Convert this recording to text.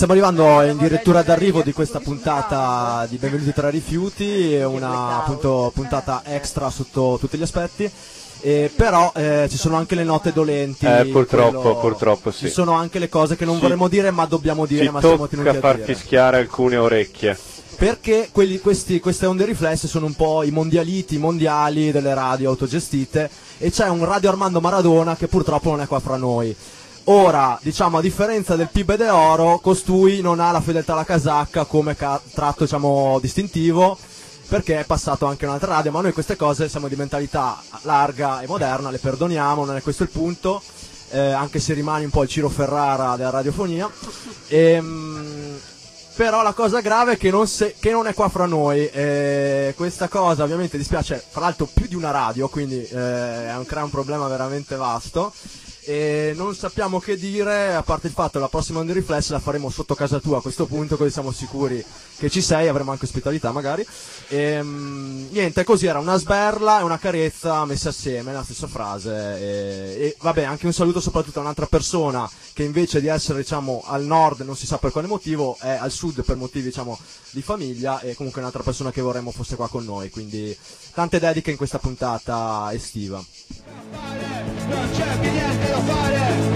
stiamo arrivando in dirittura d'arrivo di questa puntata di Benvenuti tra rifiuti, una appunto puntata extra sotto tutti gli aspetti. Però ci sono anche le note dolenti, purtroppo sì. Ci sono anche le cose che non vorremmo dire ma dobbiamo dire, ma siamo tenuti a dire. Tocca far fischiare alcune orecchie. Perché queste onde riflesse sono un po' i mondiali delle radio autogestite, e c'è un Radio Armando Maradona che purtroppo non è qua fra noi. Ora, diciamo, a differenza del Pibe de Oro, costui non ha la fedeltà alla casacca come tratto, diciamo, distintivo, perché è passato anche in un'altra radio, ma noi queste cose siamo di mentalità larga e moderna, le perdoniamo, non è questo il punto, anche se rimane un po' il Ciro Ferrara della radiofonia. Però la cosa grave è che non è qua fra noi, questa cosa ovviamente dispiace, fra l'altro più di una radio, quindi crea un problema veramente vasto. E non sappiamo che dire, a parte il fatto che la prossima Onde Riflesse la faremo sotto casa tua a questo punto, così siamo sicuri che ci sei, avremo anche ospitalità magari. Niente, così era una sberla e una carezza messe assieme nella stessa frase. E vabbè, anche un saluto soprattutto a un'altra persona che invece di essere, diciamo, al nord, non si sa per quale motivo, è al sud per motivi, diciamo, di famiglia, e comunque un'altra persona che vorremmo fosse qua con noi, quindi tante dediche in questa puntata estiva. Non c'è più niente da fare.